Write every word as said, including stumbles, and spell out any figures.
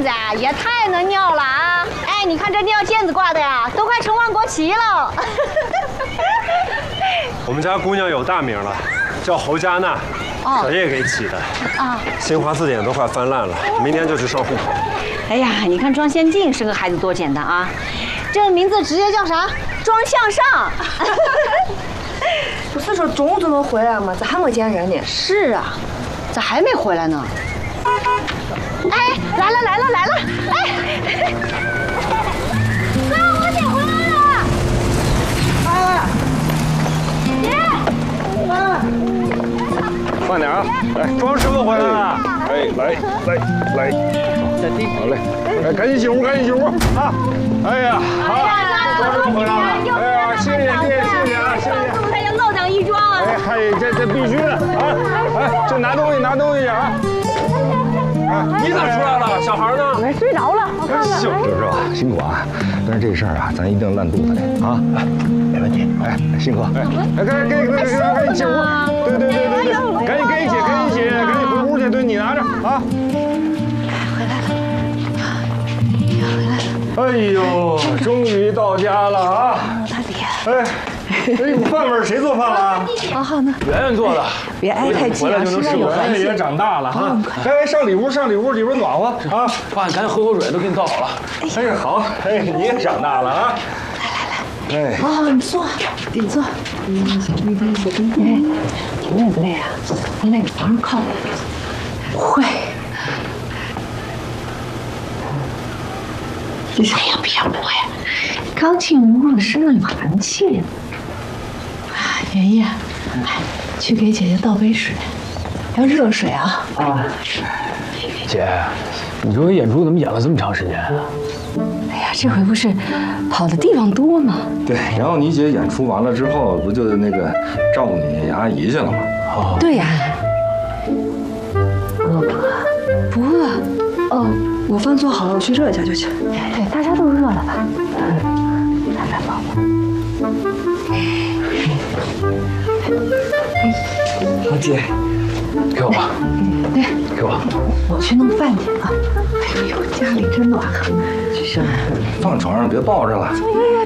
子啊，也太能尿了啊！哎，你看这尿毽子挂的呀，都快成万国旗了。 我们家姑娘有大名了，叫侯佳娜， 哦小叶给起的。 啊， 新华字典都快翻烂了，明年就去上户口。 哎呀，你看庄先进生个孩子多简单啊，这个名字直接叫啥？庄向上。 不是说中午就能回来吗？咋还没见人呢？ 是啊，咋还没回来呢？哎，来了来了来了！哎，哥，我姐回来了！ 哎， 姐， 哎，慢点啊！来， 庄师傅回来了。 哎，来来来，好嘞！哎，赶紧进屋，赶紧进屋啊！哎呀，好，庄师傅回来了！哎呀，谢谢爹，谢谢啊，谢谢！ 还要老当益壮啊！ 哎嗨，这这必须的啊！哎，这拿东西，拿东西啊！ 你咋出来了？小孩呢？ 我睡着了，我看看。 是是吧？辛苦啊！但是这事儿啊，咱一定烂肚子里啊！没问题。哎，辛苦。哎，哎，赶紧赶紧赶紧赶紧进屋！对对对对对，赶紧赶紧姐，赶紧姐，赶紧回屋去。对，你拿着啊！ 回来了，回来了。 哎呦，终于到家了啊！ 大姐， 哎，哎，饭味儿谁做饭了？ 好好呢， 圆圆做的。 别挨太近啊， 回来就能吃。圆圆也长大了哈。哎，上里屋，上里屋，里边暖和啊！ 爸，你赶紧喝口水，都给你倒好了。 哎，好，哎，你也长大了啊！来来来，哎， 好好，你坐，你坐。嗯，你这手跟哎，累不累啊？累，往上靠。会。哎呀，别不会，刚进屋了，身上有寒气。啊，妍妍，哎，去给姐姐倒杯水，要热水啊。 啊，姐，你说演出怎么演了这么长时间啊？ 哎呀，这回不是跑的地方多吗？ 对，然后你姐演出完了之后，不就那个照顾你阿姨去了吗？ 哦， 对呀。饿不饿？不饿。哦，我饭做好了，我去热一下就行。对，大家都饿了吧？嗯，来来，宝宝。 好姐，给我吧。 对， 给我。 我去弄饭去啊。哎呦，家里真暖和。 放床上，别抱着了。 哎呀，